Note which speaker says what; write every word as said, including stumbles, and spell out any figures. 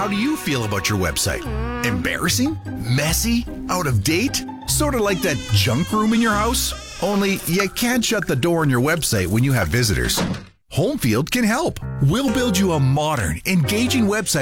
Speaker 1: How do you feel about your website? Embarrassing? Messy? Out of date? Sort of like that junk room in your house? Only you can't shut the door on your website when you have visitors. Homefield can help. We'll build you a modern, engaging website